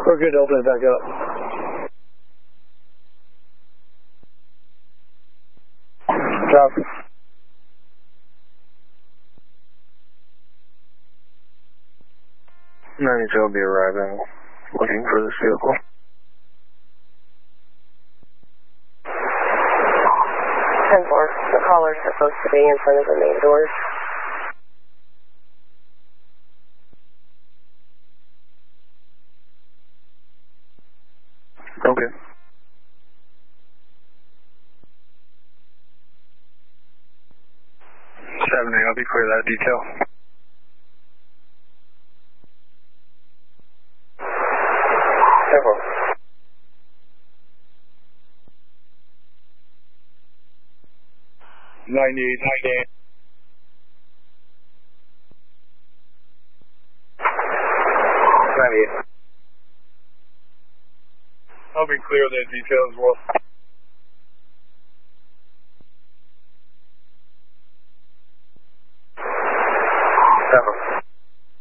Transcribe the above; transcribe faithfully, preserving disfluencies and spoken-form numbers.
We're good to open it back up. Drop. ninety-two will be arriving, looking for this vehicle. ten four, the caller's supposed to be in front of the main doors. Okay. seven eight, I'll be clear that detail. Several. ninety-eight, ninety-eight. ninety-eight. I'll be clear that detail as well. Several.